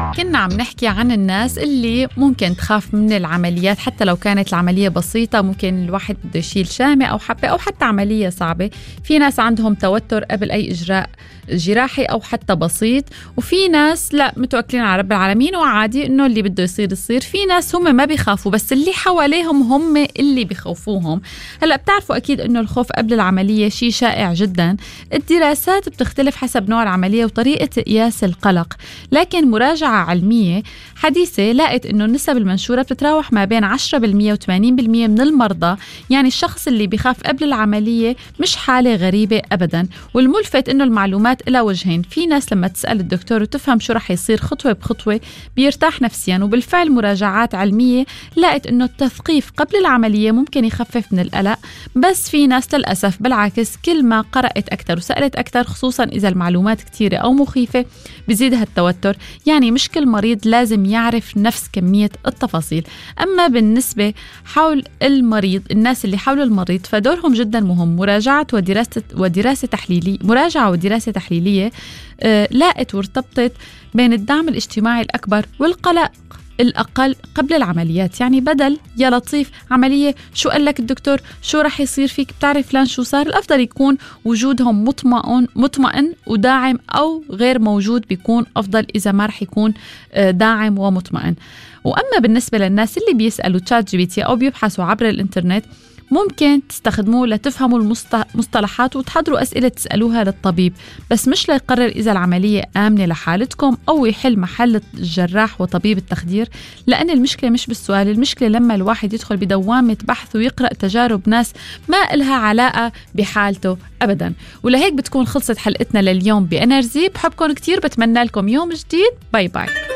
كنا عم نحكي عن الناس اللي ممكن تخاف من العمليات حتى لو كانت العملية بسيطة. ممكن الواحد بده يشيل شامة أو حبة أو حتى عملية صعبة. في ناس عندهم توتر قبل أي إجراء جراحي أو حتى بسيط، وفي ناس لا متوكلين على رب العالمين وعادي إنه اللي بده يصير يصير. في ناس هم ما بيخافوا بس اللي حواليهم هم اللي بيخوفوهم. هلأ بتعرفوا أكيد إنه الخوف قبل العملية شيء شائع جدا. الدراسات بتختلف حسب نوع العملية وطريقة قياس القلق، لكن مراجعة علمية حديثة لقت إنه النسب المنشورة بتتراوح ما بين 10% و80% من المرضى. يعني الشخص اللي بيخاف قبل العملية مش حالة غريبة أبدا. والملفت إنه المعلومات إلى وجهين. في ناس لما تسأل الدكتور وتفهم شو رح يصير خطوة بخطوة بيرتاح نفسيا. وبالفعل مراجعات علمية لقت إنه التثقيف قبل العملية ممكن يخفف من القلق. بس في ناس للأسف بالعكس كل ما قرأت أكتر وسألت أكتر، خصوصا إذا المعلومات كتيرة أو مخيفة، بيزيدها التوتر. يعني مش كل مريض لازم يعرف نفس كمية التفاصيل. أما بالنسبة حول المريض، الناس اللي حول المريض فدورهم جدا مهم. مراجعة ودراسة تحليلية لاقت وارتبطت بين الدعم الاجتماعي الأكبر والقلق الأقل قبل العمليات. يعني بدل يا لطيف عملية شو قال لك الدكتور، شو رح يصير فيك، بتعرف فلان شو صار، الأفضل يكون وجودهم مطمئن وداعم، أو غير موجود بيكون أفضل إذا ما رح يكون داعم ومطمئن. وأما بالنسبة للناس اللي بيسألوا ChatGPT أو بيبحثوا عبر الإنترنت، ممكن تستخدموه لتفهموا المصطلحات وتحضروا أسئلة تسألوها للطبيب، بس مش ليقرر إذا العملية آمنة لحالتكم أو يحل محل الجراح وطبيب التخدير. لأن المشكلة مش بالسؤال، المشكلة لما الواحد يدخل بدوامة بحث ويقرأ تجارب ناس ما إلها علاقة بحالته أبدا. ولهيك بتكون خلصت حلقتنا لليوم بإنرجي. بحبكم كتير، بتمنى لكم يوم جديد. باي باي.